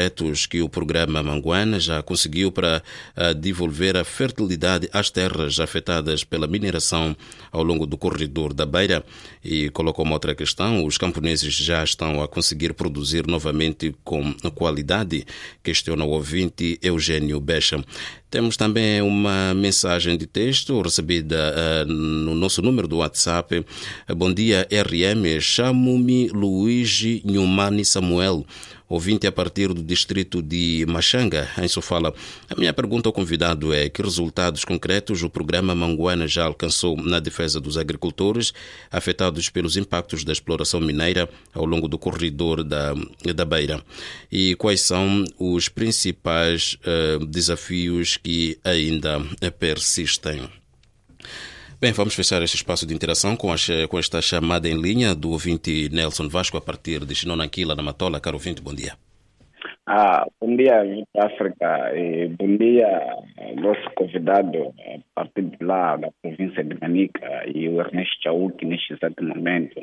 concretos que o programa Manguana já conseguiu para devolver a fertilidade às terras afetadas pela mineração ao longo do corredor da Beira. E colocou uma outra questão: os camponeses já estão a conseguir produzir novamente com qualidade? Questiona o ouvinte Eugênio Becha. Temos também uma mensagem de texto recebida no nosso número do WhatsApp. Bom dia, RM. Chamo-me Luigi Nhumani Samuel, ouvinte a partir do distrito de Machanga, em Sofala. A minha pergunta ao convidado é: que resultados concretos o programa Manguana já alcançou na defesa dos agricultores afetados pelos impactos da exploração mineira ao longo do corredor da Beira? E quais são os principais desafios que ainda persistem? Bem, vamos fechar este espaço de interação com esta chamada em linha do ouvinte Nelson Vasco, a partir de Chinonanquila, na Matola. Caro ouvinte, bom dia. Bom dia, África, e bom dia ao nosso convidado a partir de lá, da província de Manica, e o Ernesto Chauque, neste exato momento.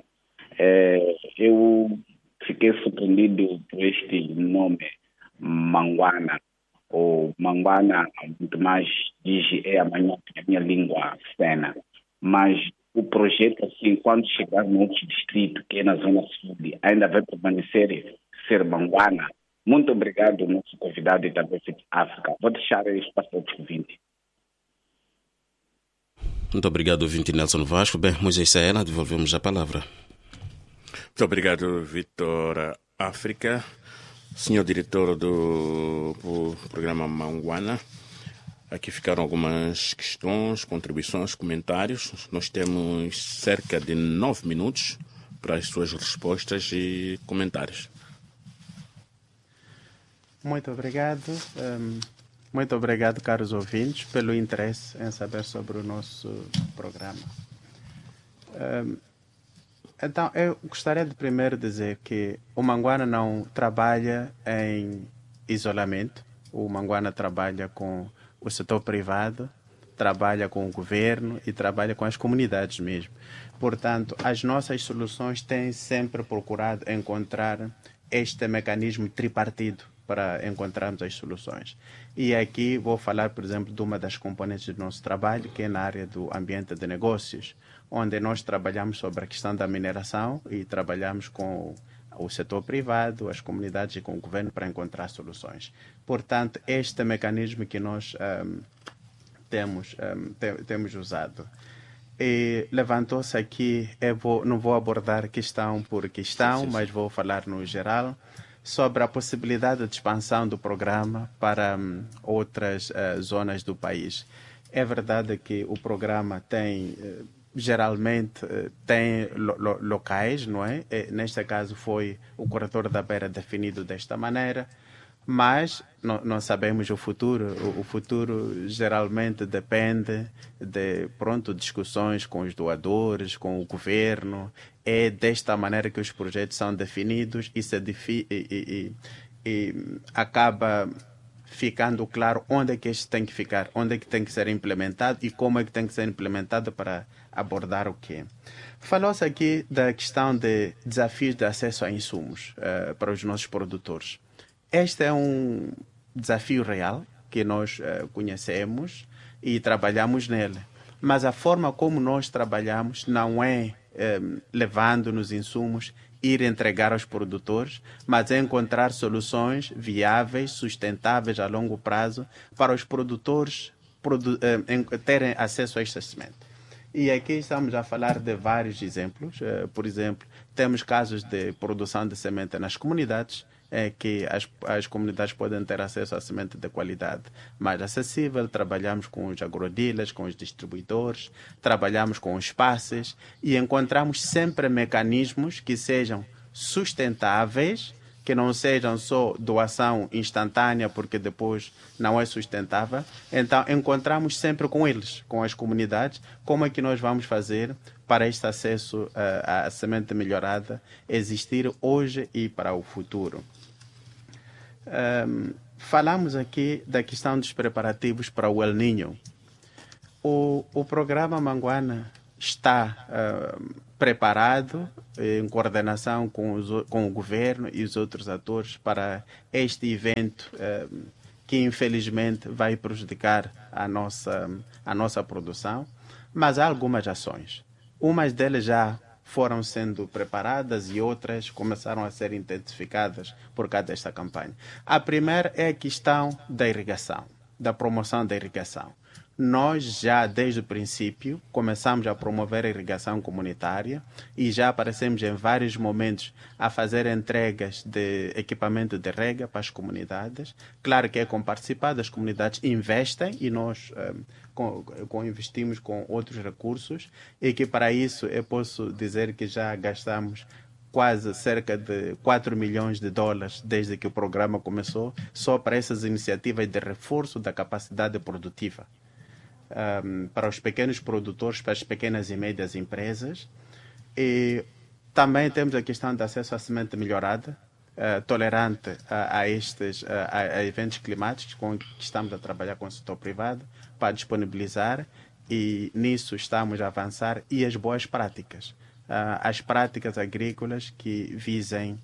Eu fiquei surpreendido por este nome, Manguana. O Manguana, muito mais diz, é amanhã na minha língua cena. Mas o projeto, assim, quando chegar no outro distrito, que é na Zona Sul, ainda vai permanecer ser Manguana. Muito obrigado, nosso convidado, e também África. Vou deixar o espaço ao ouvinte. Muito obrigado, ouvinte Nelson Vasco. Bem, Moisés Saela, devolvemos a palavra. Muito obrigado, Vitor África. Senhor diretor do programa Manguana, aqui ficaram algumas questões, contribuições, comentários. Nós temos cerca de 9 minutos para as suas respostas e comentários. Muito obrigado. Muito obrigado, caros ouvintes, pelo interesse em saber sobre o nosso programa. Então, eu gostaria de primeiro dizer que o Manguana não trabalha em isolamento. O Manguana trabalha com o setor privado, trabalha com o governo e trabalha com as comunidades mesmo. Portanto, as nossas soluções têm sempre procurado encontrar este mecanismo tripartido para encontrarmos as soluções. E aqui vou falar, por exemplo, de uma das componentes do nosso trabalho, que é na área do ambiente de negócios, onde nós trabalhamos sobre a questão da mineração e trabalhamos com o setor privado, as comunidades e com o governo para encontrar soluções. Portanto, este mecanismo que nós temos usado. E levantou-se aqui, não vou abordar questão por questão, mas vou falar no geral, sobre a possibilidade de expansão do programa para outras zonas do país. É verdade que o programa tem, geralmente, tem locais, não é? Neste caso foi o corredor da Beira definido desta maneira, mas não sabemos o futuro. O futuro geralmente depende de discussões com os doadores, com o governo. É desta maneira que os projetos são definidos e acaba ficando claro onde é que este tem que ficar, onde é que tem que ser implementado e como é que tem que ser implementado para abordar o quê. Falou-se aqui da questão de desafios de acesso a insumos para os nossos produtores. Este é um desafio real que nós conhecemos e trabalhamos nele. Mas a forma como nós trabalhamos não é levando-nos insumos, ir entregar aos produtores, mas é encontrar soluções viáveis, sustentáveis a longo prazo para os produtores terem acesso a este semente. E aqui estamos a falar de vários exemplos. Por exemplo, temos casos de produção de semente nas comunidades, que as comunidades podem ter acesso a semente de qualidade mais acessível. Trabalhamos com os agrodealers, com os distribuidores, trabalhamos com os passes e encontramos sempre mecanismos que sejam sustentáveis, que não sejam só doação instantânea, porque depois não é sustentável. Então, encontramos sempre com eles, com as comunidades, como é que nós vamos fazer para este acesso à semente melhorada existir hoje e para o futuro. Falamos aqui da questão dos preparativos para o El Niño. O programa Manguana está preparado em coordenação com o governo e os outros atores para este evento que infelizmente vai prejudicar a nossa produção, mas há algumas ações. Umas delas já foram sendo preparadas e outras começaram a ser intensificadas por causa desta campanha. A primeira é a questão da irrigação, da promoção da irrigação. Nós já, desde o princípio, começamos a promover a irrigação comunitária e já aparecemos em vários momentos a fazer entregas de equipamento de rega para as comunidades. Claro que é com participar, as comunidades investem e nós investimos com outros recursos e que para isso eu posso dizer que já gastamos quase cerca de 4 milhões de dólares desde que o programa começou, só para essas iniciativas de reforço da capacidade produtiva. Para os pequenos produtores, para as pequenas e médias empresas. E também temos a questão do acesso à semente melhorada, tolerante a eventos climáticos, com que estamos a trabalhar com o setor privado para disponibilizar, e nisso estamos a avançar, e as boas práticas, as práticas agrícolas que visem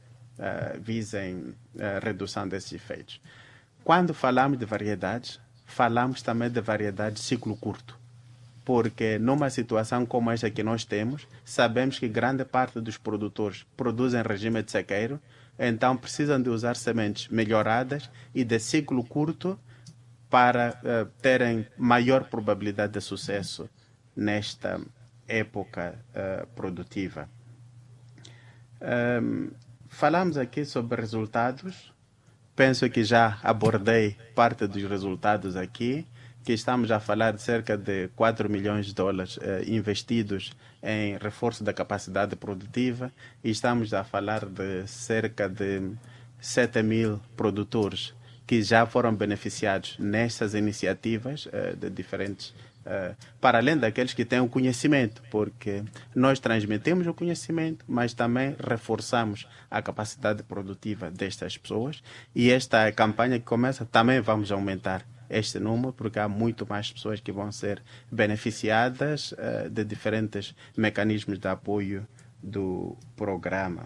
a redução desses efeitos. Quando falamos de variedades, falamos também de variedade de ciclo curto, porque numa situação como esta que nós temos, sabemos que grande parte dos produtores produzem em regime de sequeiro, então precisam de usar sementes melhoradas e de ciclo curto para terem maior probabilidade de sucesso nesta época produtiva. Falamos aqui sobre resultados. Penso que já abordei parte dos resultados aqui, que estamos a falar de cerca de 4 milhões de dólares investidos em reforço da capacidade produtiva, e estamos a falar de cerca de 7 mil produtores que já foram beneficiados nestas iniciativas de diferentes, para além daqueles que têm o conhecimento, porque nós transmitimos o conhecimento, mas também reforçamos a capacidade produtiva destas pessoas, e esta campanha que começa também vamos aumentar este número, porque há muito mais pessoas que vão ser beneficiadas de diferentes mecanismos de apoio do programa.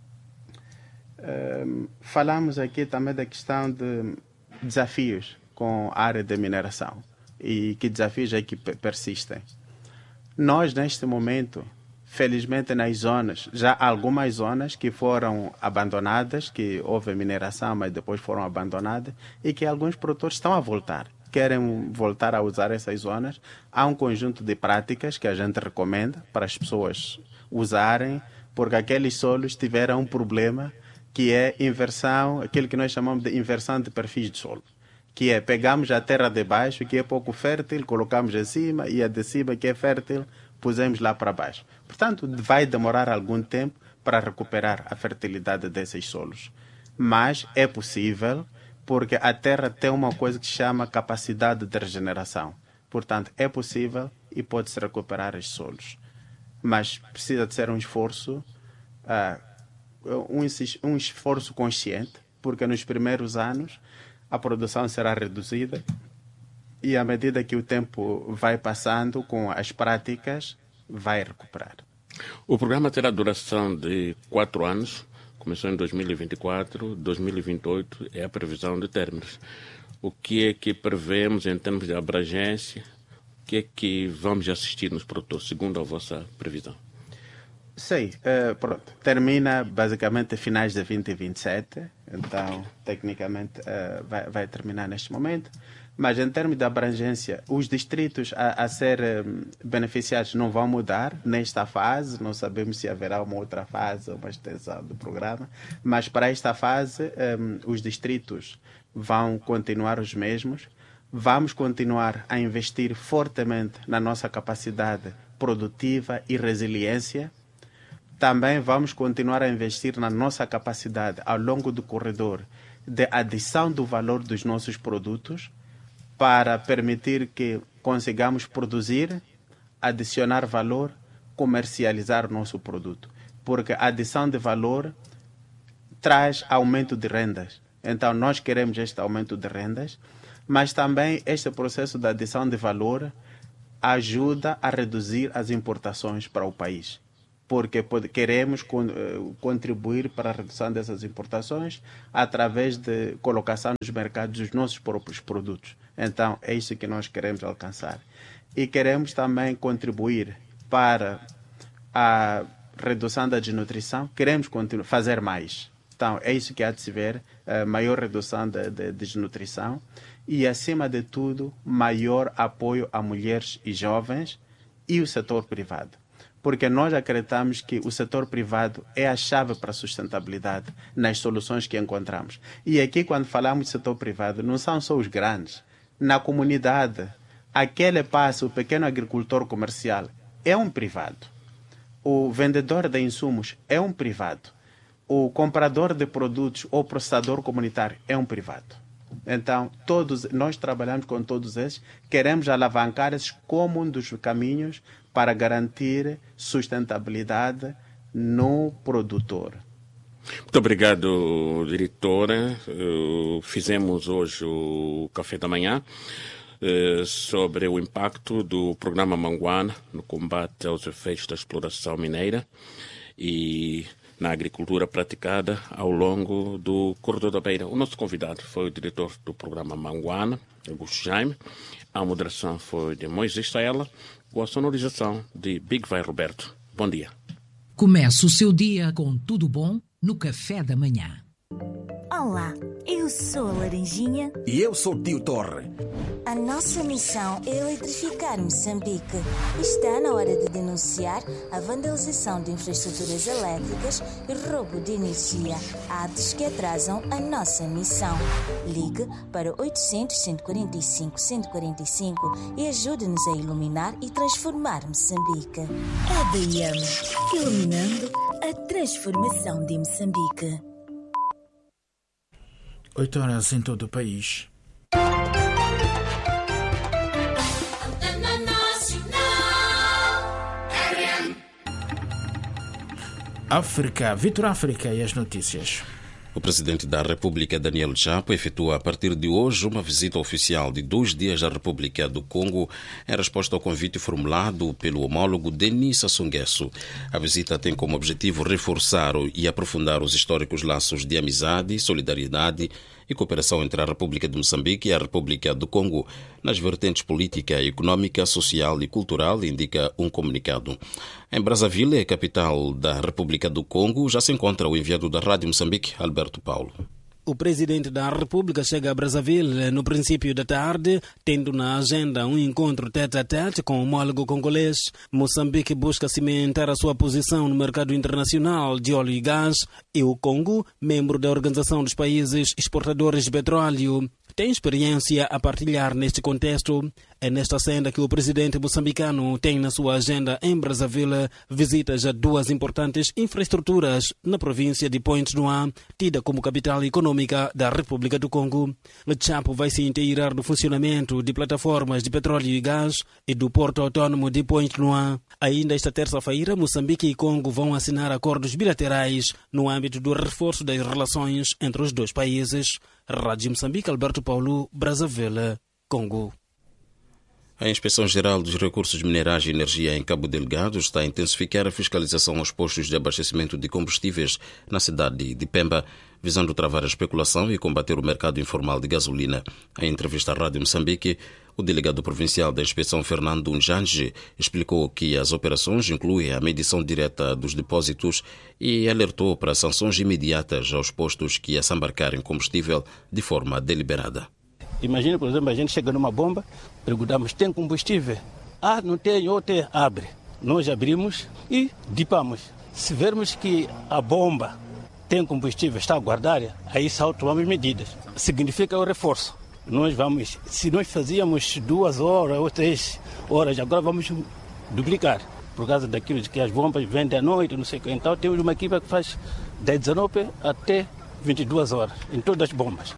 Falamos aqui também da questão de desafios com a área de mineração e que desafios é que persistem. Nós, neste momento, felizmente nas zonas, já há algumas zonas que foram abandonadas, que houve mineração, mas depois foram abandonadas, e que alguns produtores estão a voltar, querem voltar a usar essas zonas. Há um conjunto de práticas que a gente recomenda para as pessoas usarem, porque aqueles solos tiveram um problema, que é inversão, aquilo que nós chamamos de inversão de perfis de solo, que é pegamos a terra de baixo, que é pouco fértil, colocamos em cima, e a de cima, que é fértil, pusemos lá para baixo. Portanto, vai demorar algum tempo para recuperar a fertilidade desses solos. Mas é possível, porque a terra tem uma coisa que se chama capacidade de regeneração. Portanto, é possível e pode-se recuperar os solos. Mas precisa de ser um esforço, um esforço consciente, porque nos primeiros anos a produção será reduzida, e à medida que o tempo vai passando com as práticas, vai recuperar. O programa terá duração de 4 anos, começou em 2024, 2028 é a previsão de términos. O que é que prevemos em termos de abrangência? O que é que vamos assistir nos produtores, segundo a vossa previsão? Sim, pronto. Termina basicamente finais de 2027, então tecnicamente vai terminar neste momento. Mas em termos de abrangência, os distritos a ser beneficiados não vão mudar nesta fase. Não sabemos se haverá uma outra fase, uma extensão do programa. Mas para esta fase, os distritos vão continuar os mesmos. Vamos continuar a investir fortemente na nossa capacidade produtiva e resiliência. Também vamos continuar a investir na nossa capacidade ao longo do corredor de adição do valor dos nossos produtos, para permitir que consigamos produzir, adicionar valor, comercializar o nosso produto. Porque a adição de valor traz aumento de rendas. Então, nós queremos este aumento de rendas, mas também este processo de adição de valor ajuda a reduzir as importações para o país. porque queremos contribuir para a redução dessas importações através de colocação nos mercados dos nossos próprios produtos. Então, é isso que nós queremos alcançar. E queremos também contribuir para a redução da desnutrição, queremos fazer mais. Então, é isso que há de se ver, maior redução da desnutrição e, acima de tudo, maior apoio a mulheres e jovens e o setor privado. Porque nós acreditamos que o setor privado é a chave para a sustentabilidade nas soluções que encontramos. E aqui, quando falamos de setor privado, não são só os grandes. Na comunidade, aquele passo, o pequeno agricultor comercial, é um privado. O vendedor de insumos é um privado. O comprador de produtos ou processador comunitário é um privado. Então, nós trabalhamos com todos esses, queremos alavancar esses como um dos caminhos para garantir sustentabilidade no produtor. Muito obrigado, diretora. Fizemos hoje o café da manhã sobre o impacto do programa Manguana no combate aos efeitos da exploração mineira e na agricultura praticada ao longo do Corredor da Beira. O nosso convidado foi o diretor do programa Manguana, Augusto Jaime. A moderação foi de Moisés Saela, com a sonorização de Big Vai Roberto. Bom dia. Comece o seu dia com tudo bom no café da manhã. Olá, eu sou a Laranjinha. E eu sou o Tio Torre. A nossa missão é eletrificar Moçambique. Está na hora de denunciar a vandalização de infraestruturas elétricas e roubo de energia, atos que atrasam a nossa missão. Ligue para 800-145-145 e ajude-nos a iluminar e transformar Moçambique. ADM, iluminando a transformação de Moçambique. 8 horas em todo o país. África, Vitor África e as notícias. O presidente da República, Daniel Chapo, efetua a partir de hoje uma visita oficial de 2 dias à República do Congo em resposta ao convite formulado pelo homólogo Denis Sassou Nguesso. A visita tem como objetivo reforçar e aprofundar os históricos laços de amizade, solidariedade e cooperação entre a República de Moçambique e a República do Congo nas vertentes política, econômica, social e cultural, indica um comunicado. Em Brazzaville, capital da República do Congo, já se encontra o enviado da Rádio Moçambique, Alberto Paulo. O presidente da República chega a Brazzaville no princípio da tarde, tendo na agenda um encontro tete-a-tete com o homólogo congolês. Moçambique busca cimentar a sua posição no mercado internacional de óleo e gás e o Congo, membro da Organização dos Países Exportadores de Petróleo, tem experiência a partilhar neste contexto. É nesta senda que o presidente moçambicano tem na sua agenda em Brazzaville visitas a 2 importantes infraestruturas na província de Pointe-Noire, tida como capital econômica da República do Congo. O Chapo vai se inteirar do funcionamento de plataformas de petróleo e gás e do porto autônomo de Pointe-Noire. Ainda esta terça-feira, Moçambique e Congo vão assinar acordos bilaterais no âmbito do reforço das relações entre os 2 países. Rádio Moçambique, Alberto Paulo, Brazzaville, Congo. A Inspeção-Geral dos Recursos Minerais e Energia em Cabo Delgado está a intensificar a fiscalização aos postos de abastecimento de combustíveis na cidade de Pemba, visando travar a especulação e combater o mercado informal de gasolina. Em entrevista à Rádio Moçambique, o delegado provincial da Inspeção, Fernando Njange, explicou que as operações incluem a medição direta dos depósitos e alertou para sanções imediatas aos postos que assambarcarem combustível de forma deliberada. Imagina, por exemplo, a gente chega numa bomba, perguntamos, tem combustível? Ah, não tem, ou tem, abre. Nós abrimos e dipamos. Se vermos que a bomba tem combustível, está guardada, aí só tomamos medidas. Significa o reforço. Nós vamos, se nós fazíamos 2 horas ou 3 horas, agora vamos duplicar. Por causa daquilo de que as bombas vendem à noite, não sei o que. Então temos uma equipe que faz das 19 até 22 horas, em todas as bombas.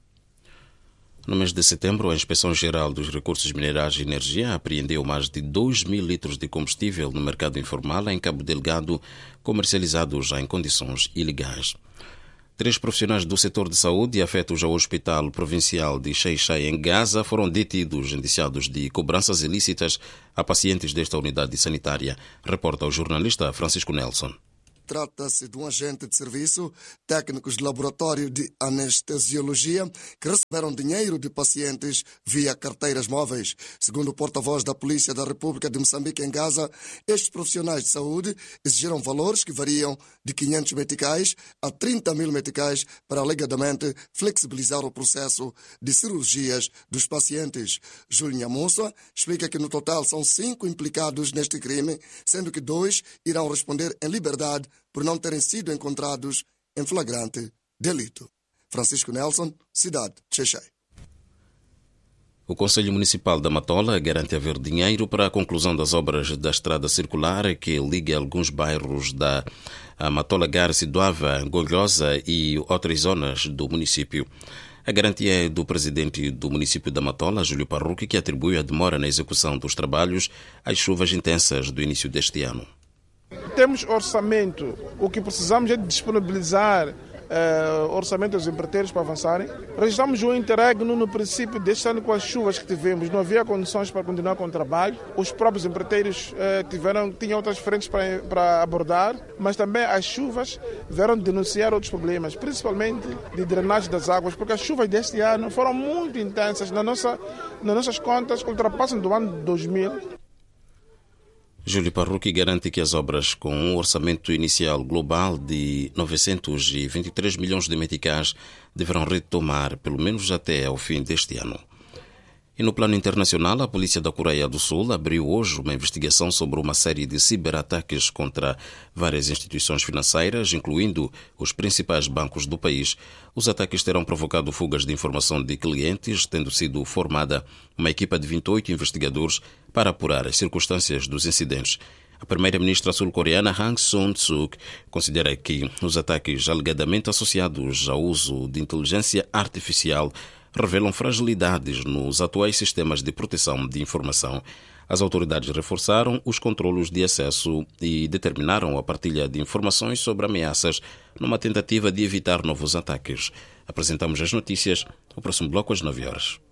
No mês de setembro, a Inspeção-Geral dos Recursos Minerais e Energia apreendeu mais de 2.000 litros de combustível no mercado informal em Cabo Delgado, comercializados em condições ilegais. 3 profissionais do setor de saúde afetos ao Hospital Provincial de Xai-Xai, em Gaza, foram detidos, indiciados de cobranças ilícitas a pacientes desta unidade sanitária, reporta o jornalista Francisco Nelson. Trata-se de um agente de serviço, técnicos de laboratório de anestesiologia, que receberam dinheiro de pacientes via carteiras móveis. Segundo o porta-voz da Polícia da República de Moçambique em Gaza, estes profissionais de saúde exigiram valores que variam de 500 meticais a 30 mil meticais para alegadamente flexibilizar o processo de cirurgias dos pacientes. Júlio Nhamussa explica que no total são 5 implicados neste crime, sendo que 2 irão responder em liberdade por não terem sido encontrados em flagrante delito. Francisco Nelson, cidade de Xai-Xai. O Conselho Municipal da Matola garante haver dinheiro para a conclusão das obras da estrada circular que liga alguns bairros da Matola Garci, Doava, Golhosa e outras zonas do município. A garantia é do presidente do município da Matola, Júlio Parruque, que atribui a demora na execução dos trabalhos às chuvas intensas do início deste ano. Temos orçamento, o que precisamos é de disponibilizar orçamento dos empreiteiros para avançarem. Registramos o interregno no princípio deste ano com as chuvas que tivemos. Não havia condições para continuar com o trabalho. Os próprios empreiteiros tinham outras frentes para abordar, mas também as chuvas vieram denunciar outros problemas, principalmente de drenagem das águas, porque as chuvas deste ano foram muito intensas. Nas nossas contas, ultrapassam do ano 2000. Júlio Parruque garante que as obras com um orçamento inicial global de 923 milhões de meticais deverão retomar pelo menos até ao fim deste ano. E no plano internacional, a polícia da Coreia do Sul abriu hoje uma investigação sobre uma série de ciberataques contra várias instituições financeiras, incluindo os principais bancos do país. Os ataques terão provocado fugas de informação de clientes, tendo sido formada uma equipa de 28 investigadores para apurar as circunstâncias dos incidentes. A primeira-ministra sul-coreana Hang Sun-suk considera que os ataques alegadamente associados ao uso de inteligência artificial revelam fragilidades nos atuais sistemas de proteção de informação. As autoridades reforçaram os controlos de acesso e determinaram a partilha de informações sobre ameaças numa tentativa de evitar novos ataques. Apresentamos as notícias no próximo bloco às 9 horas.